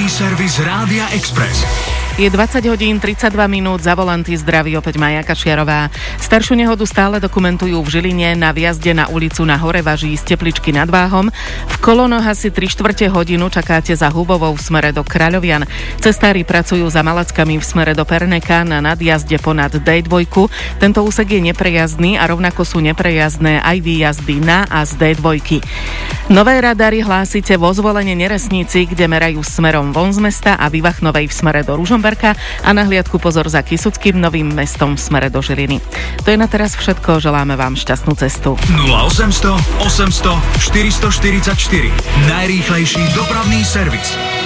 servis Rádia Express. Je 20 hodín 32 minút, za volanty zdraví opäť Maja Kačiarová. Staršiu nehodu stále dokumentujú v Žiline na vjazde na ulicu na Horevaží z Tepličky nad Váhom. V kolonoch asi 3/4 hodinu čakáte za Hubovou v smere do Kráľovian. Cestári pracujú za Malackami v smere do Perneka na nadjazde ponad D2. Tento úsek je neprejazdný a rovnako sú neprejazdné aj výjazdy na a z D2. Nové radary hlásite vo Zvolene Neresníci, kde merajú smerom von z mesta, a Vivachnovej v smere do Ružomberka a na hliadku pozor za Kysuckým Novým Mestom v smere do Žiliny. To je na teraz všetko, želáme vám šťastnú cestu. 0800 800 444. Najrýchlejší dopravný servis.